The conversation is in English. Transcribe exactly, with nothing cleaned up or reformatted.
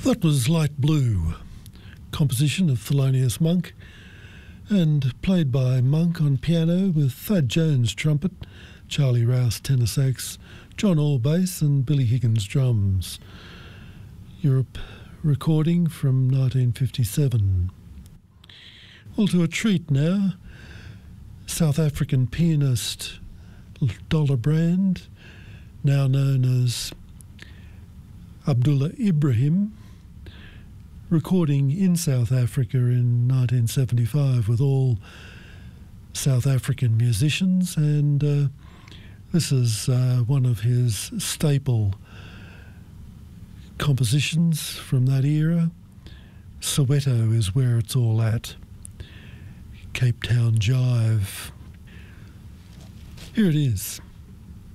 That was Light Blue, composition of Thelonious Monk, and played by Monk on piano with Thad Jones trumpet, Charlie Rouse tenor sax, John Orr bass and Billy Higgins drums. Europe recording from nineteen fifty-seven. Well, to a treat now, South African pianist Dollar Brand, now known as Abdullah Ibrahim, recording in South Africa in nineteen seventy-five with all South African musicians, and uh, this is uh, one of his staple compositions from that era. Soweto is where it's all at. Cape Town Jive. Here it is.